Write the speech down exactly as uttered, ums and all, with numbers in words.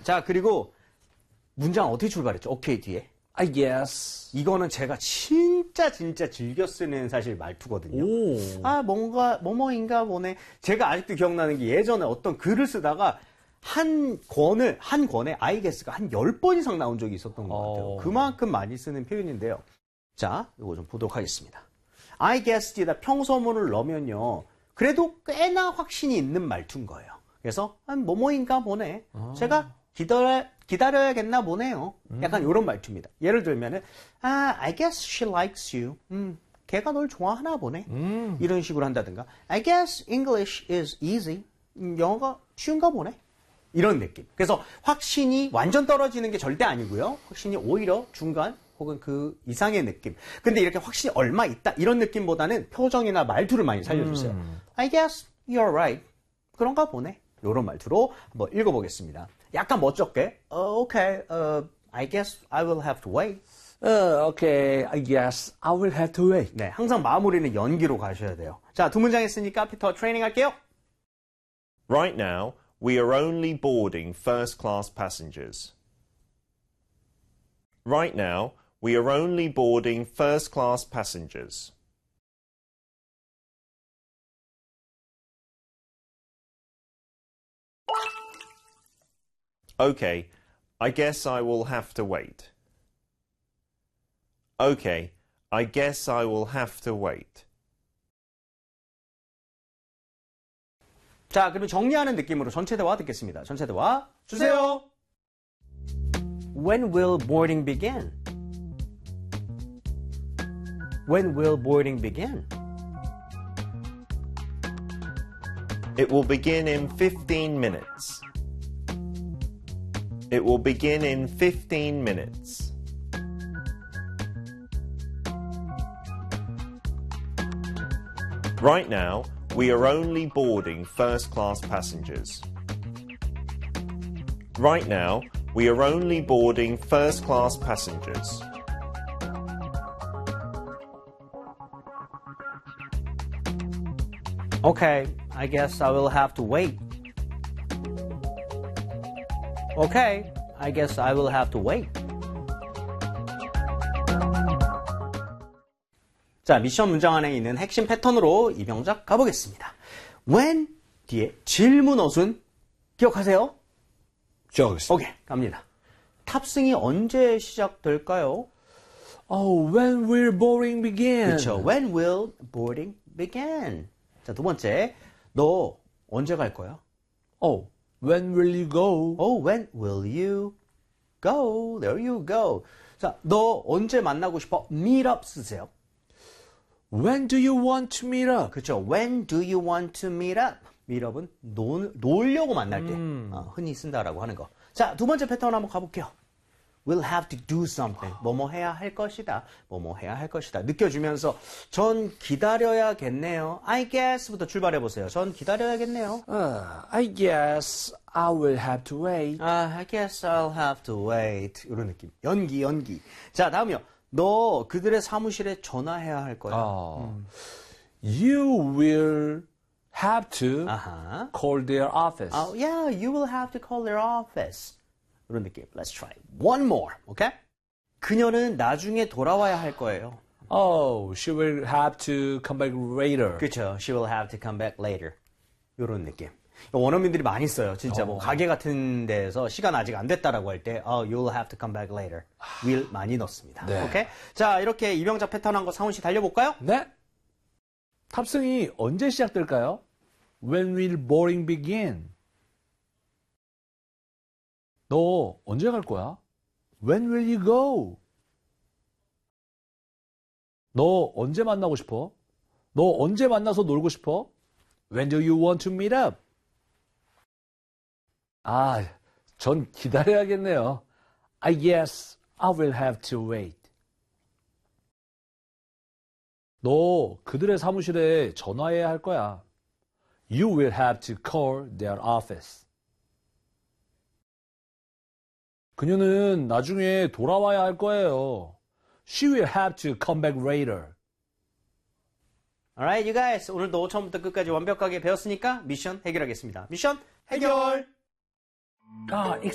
자, 그리고 문장 어떻게 출발했죠? 오케이 뒤에. I guess. 이거는 제가 진짜 진짜 즐겨 쓰는 사실 말투거든요. 오. 아, 뭔가 뭐뭐인가 보네. 제가 아직도 기억나는 게 예전에 어떤 글을 쓰다가 한 권을 한 권에 I guess가 한 열 번 이상 나온 적이 있었던 것 같아요. 어. 그만큼 많이 쓰는 표현인데요. 자, 이거 좀 보도록 하겠습니다. I guess 뒤에다 평서문을 넣으면요. 그래도 꽤나 확신이 있는 말투인 거예요. 그래서 한 뭐뭐인가 보네. 아. 제가 기다려, 기다려야겠나 보네요. 약간 이런 말투입니다. 예를 들면은 아, I guess she likes you. 음, 걔가 널 좋아하나 보네. 음. 이런 식으로 한다든가 I guess English is easy. 음, 영어가 쉬운가 보네. 이런 느낌. 그래서 확신이 완전 떨어지는 게 절대 아니고요. 확신이 오히려 중간 혹은 그 이상의 느낌. 근데 이렇게 확신이 얼마 있다 이런 느낌보다는 표정이나 말투를 많이 살려주세요. 음. I guess you're right. 그런가 보네. 이런 말투로 한번 읽어보겠습니다. 약간 멋쩍게. Uh, okay, uh, I guess I will have to wait. Uh, okay, I guess I will have to wait. 네, 항상 마무리는 연기로 가셔야 돼요. 자, 두 문장 했으니까 피터 트레이닝 할게요. Right now, we are only boarding first-class passengers. Right now, we are only boarding first-class passengers. Okay, I guess I will have to wait. Okay, I guess I will have to wait. 자, 그럼 정리하는 느낌으로 전체 대화 듣겠습니다. 전체 대화 주세요. When will boarding begin? When will boarding begin? It will begin in fifteen minutes. It will begin in fifteen minutes. Right now, we are only boarding first-class passengers. Right now, we are only boarding first-class passengers. Okay, I guess I will have to wait. Okay, I guess I will have to wait. 자, 미션 문장 안에 있는 핵심 패턴으로 이 병작 가보겠습니다. When 뒤에 질문 어순 기억하세요? 기억하겠습니다. 오케이, 갑니다. 탑승이 언제 시작될까요? Oh, when will boarding begin? 그렇죠. When will boarding begin? 자, 두 번째. 너 언제 갈 거야? Oh, when will you go? Oh, when will you go? There you go. 자, 너 언제 만나고 싶어? Meet up 쓰세요. When do you want to meet up? 그렇죠. When do you want to meet up? meet up은 노, 놀려고 만날 때 음. 어, 흔히 쓴다라고 하는 거. 자, 두 번째 패턴 한번 가볼게요. We'll have to do something. 뭐뭐 해야 할 것이다. 뭐뭐 해야 할 것이다. 느껴주면서 전 기다려야겠네요. I guess부터 출발해보세요. 전 기다려야겠네요. Uh, I guess I will have to wait. 아, I guess I'll have to wait. 이런 느낌. 연기, 연기. 자, 다음이요. 너 그들의 사무실에 전화해야 할 거야. Uh, You will have to 아하. call their office. Oh, yeah, you will have to call their office. 이런 느낌. Let's try one more. Okay? 그녀는 나중에 돌아와야 할 거예요. Oh, she will have to come back later. 그렇죠. She will have to come back later. 이런 느낌. 원어민들이 많이 써요. 진짜 뭐 어. 가게 같은 데에서 시간 아직 안 됐다라고 할 때 oh, you'll have to come back later. will 많이 넣습니다. 네. 오케이? 자, 이렇게 이병작 패턴 한 거 사훈 씨 달려볼까요? 네. 탑승이 언제 시작될까요? When will boarding begin? 너 언제 갈 거야? When will you go? 너 언제 만나고 싶어? 너 언제 만나서 놀고 싶어? When do you want to meet up? 아, 전 기다려야겠네요. I guess I will have to wait. 너 그들의 사무실에 전화해야 할 거야. You will have to call their office. 그녀는 나중에 돌아와야 할 거예요. She will have to come back later. Alright, you guys. 오늘도 처음부터 끝까지 완벽하게 배웠으니까 미션 해결하겠습니다. 미션 해결! 아,